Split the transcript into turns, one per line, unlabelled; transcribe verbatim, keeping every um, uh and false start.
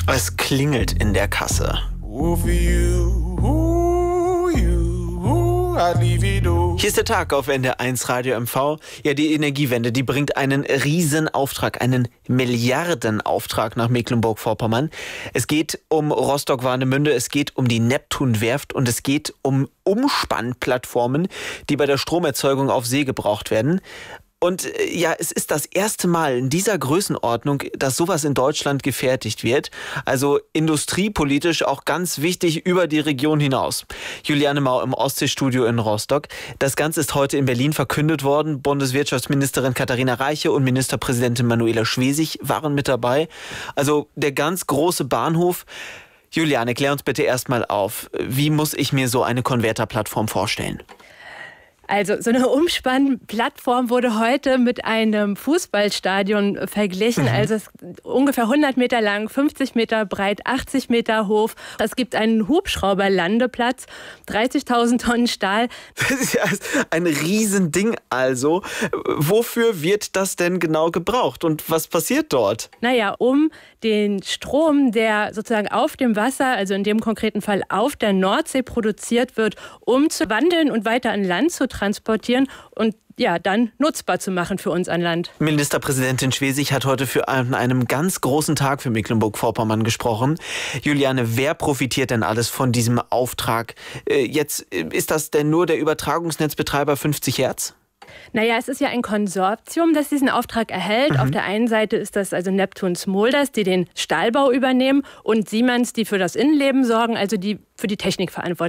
Es klingelt in der Kasse. Hier ist der Tag auf N D R eins Radio M V. Ja, die Energiewende, die bringt einen Riesenauftrag, einen Milliardenauftrag nach Mecklenburg-Vorpommern. Es geht um Rostock-Warnemünde, es geht um die Neptunwerft und es geht um Umspannplattformen, die bei der Stromerzeugung auf See gebraucht werden. Und ja, es ist das erste Mal in dieser Größenordnung, dass sowas in Deutschland gefertigt wird. Also industriepolitisch auch ganz wichtig über die Region hinaus. Juliane Mau im Ostseestudio in Rostock. Das Ganze ist heute in Berlin verkündet worden. Bundeswirtschaftsministerin Katharina Reiche und Ministerpräsidentin Manuela Schwesig waren mit dabei. Also der ganz große Bahnhof. Juliane, klär uns bitte erstmal auf. Wie muss ich mir so eine Konverterplattform vorstellen?
Also so eine Umspannplattform wurde heute mit einem Fußballstadion verglichen. Mhm. Also es ist ungefähr hundert Meter lang, fünfzig Meter breit, achtzig Meter hoch. Es gibt einen Hubschrauberlandeplatz, dreißigtausend Tonnen Stahl.
Das ist ja ein Riesending also. Wofür wird das denn genau gebraucht und was passiert dort?
Naja, um den Strom, der sozusagen auf dem Wasser, also in dem konkreten Fall auf der Nordsee produziert wird, umzuwandeln und weiter an Land zu transportieren und ja, dann nutzbar zu machen für uns an Land.
Ministerpräsidentin Schwesig hat heute für einen, einem ganz großen Tag für Mecklenburg-Vorpommern gesprochen. Juliane, wer profitiert denn alles von diesem Auftrag? Jetzt ist das denn nur der Übertragungsnetzbetreiber fünfzig Hertz?
Naja, es ist ja ein Konsortium, das diesen Auftrag erhält. Mhm. Auf der einen Seite ist das also Neptun Smulders, die den Stahlbau übernehmen, und Siemens, die für das Innenleben sorgen, also die für die Technik verantwortlich